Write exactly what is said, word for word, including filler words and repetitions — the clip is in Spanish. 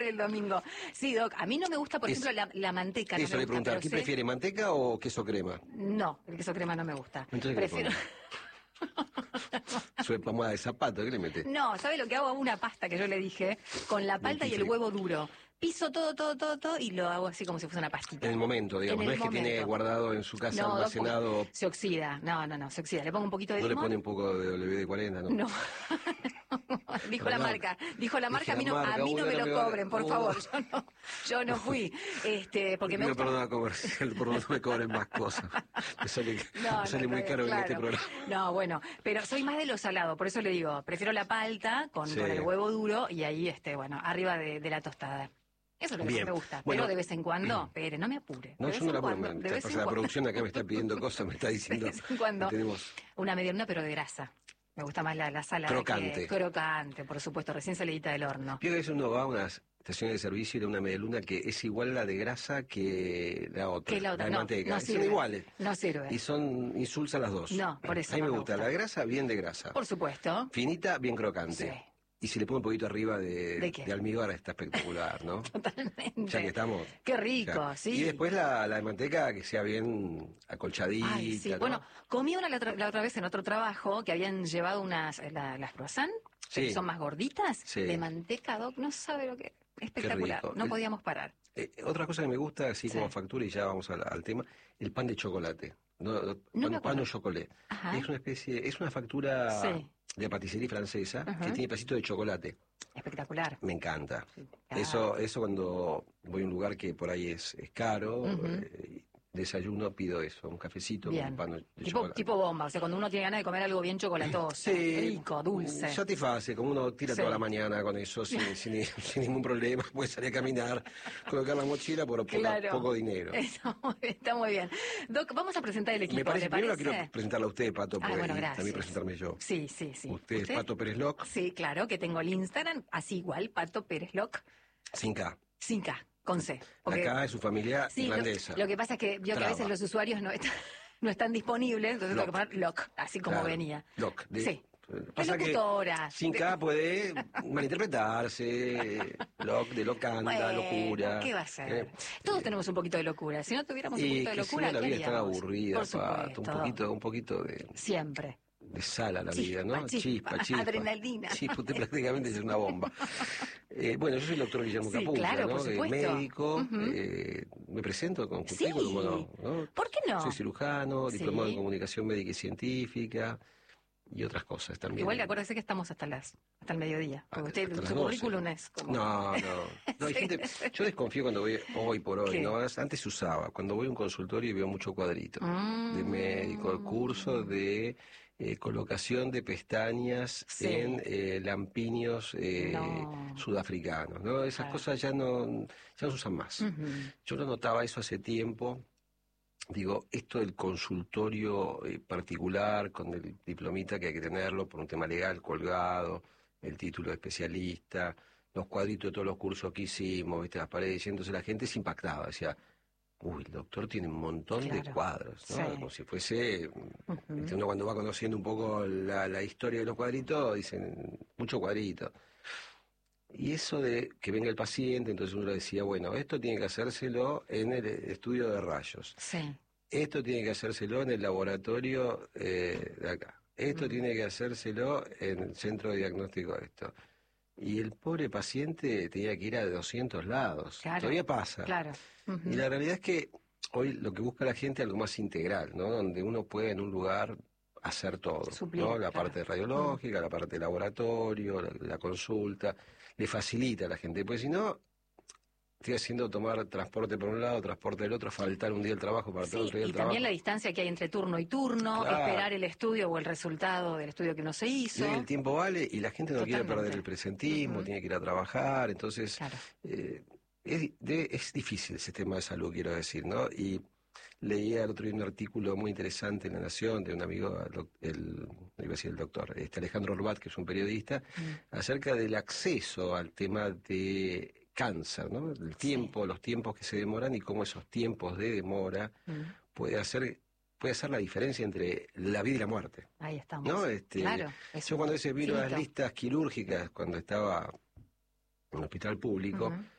el domingo. Sí, Doc, a mí no me gusta, por Es- ejemplo, la, la manteca. Eso no me le gusta, preguntar, pero ¿qué sé- prefiere, manteca o queso crema? No, el queso crema no me gusta. Entonces, ¿qué le Prefiero... Su pomada de zapato, ¿qué le mete? No, ¿sabe lo que hago? Hago una pasta que yo le dije, con la palta y el Dentifricio. huevo duro. Piso todo, todo, todo, todo y lo hago así como si fuese una pastita. En el momento, digamos, En no el es que tiene momento. guardado en su casa No, almacenado. se oxida. No, no, no, se oxida. Le pongo un poquito de No le limón. pone un poco de W D cuarenta, ¿no? No. Dijo la Perdón. marca, dijo la marca, a mí Dije no, la a marca, mí no uy, me ahora lo me va- cobren, por uh. favor, yo no, yo no fui, este, porque me Pido gusta. perdón a comercial, por no me cobren más cosas. Me sale, No, me sale no, muy no, caro en claro. este programa. No, bueno, pero soy más de lo salado, por eso le digo, prefiero la palta con, Sí. con el huevo duro y ahí, este, bueno, arriba de, de la tostada. Eso es lo que Bien. más me gusta. Bueno. pero de vez en cuando, Pere, no me apure. No, de yo vez no en la apuro, cuando, me- de vez pasa en la cuando. producción acá me está pidiendo cosas, me está diciendo. De vez en cuando. que tenemos Una medialuna, pero de grasa. Me gusta más la, la salada. Crocante. Que, crocante, por supuesto, recién salidita del horno. Vio que a veces uno va a unas estaciones de servicio y da una medialuna que es igual la de grasa que la otra. Que la otra, de no, manteca. no Son sirve. iguales. No sirve. Y son insulsas las dos. No, por eso A mí no me me gusta. gusta. La grasa, bien de grasa. Por supuesto. Finita, bien crocante. Sí. Y si le pongo un poquito arriba de, ¿De qué? almíbar, está espectacular, ¿no? Totalmente. Ya que estamos. Qué rico, Ya. sí. Y después la, la de manteca que sea bien acolchadita. Ay, sí. ¿no? Bueno, comí una la otra, la otra vez en otro trabajo que habían llevado unas, la- las croissant, Sí. que son más gorditas, Sí. de manteca, Doc, no sabe lo que... Espectacular, rico. no El- podíamos parar. Eh, otra cosa que me gusta, así Sí. como factura, y ya vamos al, al tema, el pan de chocolate. No, no, No pan, me pan acuerdo. au chocolate. Ajá. Es una especie, es una factura Sí. de patisserie francesa Ajá. que tiene pedacito de chocolate. Espectacular. Me encanta. Ah. Eso, eso cuando voy a un lugar que por ahí es, es caro, eh, desayuno, pido eso, un cafecito con Bien. un pan de Tipo, chocolate. tipo bomba, o sea, cuando uno tiene ganas de comer algo bien chocolatoso, rico, dulce. Satisface, como uno tira Sí. toda la mañana con eso sin, sin, sin ningún problema, puede salir a caminar, colocar la mochila por poca- Claro. poco dinero. Está muy bien, está muy bien. Doc, vamos a presentar el equipo, Me parece, ¿le primero parece? quiero presentarla a usted, Pato, Ah, porque- bueno, y gracias. también presentarme yo. Sí, sí, sí. Usted es Pato Pérez Loc, Sí, claro, que tengo el Instagram, así igual, Pato Pérez Loc, sin K. sin K, con C. La K es su familia Sí, lo, irlandesa. lo que pasa es que yo que a Traba. veces los usuarios no están, no están disponibles, entonces tengo que Loc. poner Loc, así como Claro, venía. Loc, de- sí. Pasa De que locutora. sin De- K puede malinterpretarse, loc, de locanda, Bueno, locura. ¿qué va a ser? Eh, Todos tenemos un poquito de locura. Si no tuviéramos un Y poquito de que si locura, no, la ¿qué vida es tan haríamos? aburrida, Por Pato, supuesto. un poquito, un poquito de, Siempre. de sal a la Chispa, vida, ¿no? chispa, adrenalina. Chispa, usted prácticamente es una bomba. Eh, bueno, yo soy el doctor Guillermo Sí, Capulla, claro, ¿no? por Eh, supuesto. médico, Ujú. eh, me presento con Sí. currículum, ¿o no? ¿no? ¿Por qué no? Soy cirujano, Sí. diplomado en comunicación médica y científica y otras cosas también. Igual que acuérdese que estamos hasta las hasta el mediodía. Porque Ah, usted, hasta las su doce. currículum es como... No, no. no hay Sí. gente, yo desconfío cuando voy, hoy por hoy, ¿Qué? ¿no? Antes se usaba, cuando voy a un consultorio y veo mucho cuadrito Mm. de médico, curso de eh, colocación de pestañas Sí. en eh, lampiños eh, No. sudafricanos, ¿no? Esas Claro. cosas ya no, ya no se usan más. Ujú. Yo lo notaba eso hace tiempo. Digo, esto del consultorio eh, particular, con el diplomita que hay que tenerlo por un tema legal colgado, el título de especialista, los cuadritos de todos los cursos que hicimos, viste, las paredes, y entonces la gente se impactaba, decía, uy, el doctor tiene un montón de Claro. cuadros, ¿no? Sí. Como si fuese, Ujú. viste, uno cuando va conociendo un poco la, la historia de los cuadritos, dicen, mucho cuadrito. Y eso de que venga el paciente, entonces uno le decía, bueno, esto tiene que hacérselo en el estudio de rayos. Sí. Esto tiene que hacérselo en el laboratorio eh, de acá. Esto Mm. tiene que hacérselo en el centro de diagnóstico de esto. Y el pobre paciente tenía que ir a doscientos lados. Claro. Todavía pasa. Claro. Ujú. Y la realidad es que hoy lo que busca la gente es algo más integral, ¿no? Donde uno puede en un lugar hacer todo, Suplir, ¿no? La claro. parte radiológica, la parte de laboratorio, la, la consulta, le facilita a la gente, porque si no, estoy haciendo tomar transporte por un lado, transporte del otro, faltar un día el trabajo para Sí, todo otro día y el trabajo. también la distancia que hay entre turno y turno, Claro. esperar el estudio o el resultado del estudio que uno se hizo. Sí, el tiempo vale y la gente no quiere Totalmente. perder el presentismo, Ujú. tiene que ir a trabajar, entonces Claro. eh, es, de- es difícil el sistema de salud, quiero decir, ¿no? Y leía el otro día un artículo muy interesante en La Nación de un amigo, el, doc- el, no iba a decir el doctor, este Alejandro Orbat, que es un periodista, Mm. acerca del acceso al tema de cáncer, ¿no? El tiempo, los tiempos que se demoran y cómo esos tiempos de demora Mm. puede hacer puede hacer la diferencia entre la vida y la muerte. Ahí estamos. ¿No? Este, Claro. es yo cuando a veces miro las finito. listas quirúrgicas, cuando estaba en un hospital público, Ujú.